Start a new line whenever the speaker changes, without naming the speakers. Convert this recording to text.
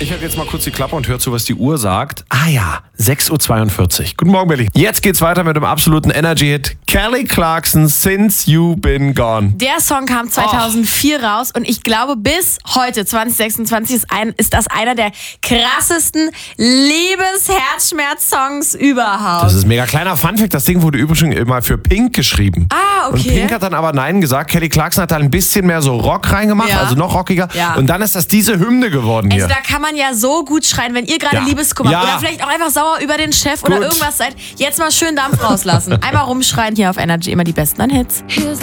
Ich halte jetzt mal kurz die Klappe und höre zu, was die Uhr sagt. Ah ja, 6:42 Uhr. Guten Morgen, Berlin. Jetzt geht's weiter mit dem absoluten Energy-Hit. Kelly Clarkson, Since You Been Gone.
Der Song kam 2004 raus und ich glaube, bis heute, 2026, ist das einer der krassesten Liebes-Herzschmerz-Songs überhaupt.
Das ist ein mega kleiner Funfact. Das Ding wurde übrigens mal für Pink geschrieben.
Ah, okay.
Und Pink hat dann aber Nein gesagt. Kelly Clarkson hat da ein bisschen mehr so Rock reingemacht,
Ja.
also noch rockiger.
Ja.
Und dann ist das diese Hymne geworden hier.
Also da kann man ja so gut schreien, wenn ihr gerade
Ja.
Liebeskummer
Ja.
oder vielleicht auch einfach sauer über den Chef oder
Gut.
irgendwas seid. Jetzt mal schön Dampf rauslassen. Einmal rumschreien hier auf Energy, immer die besten an Hits.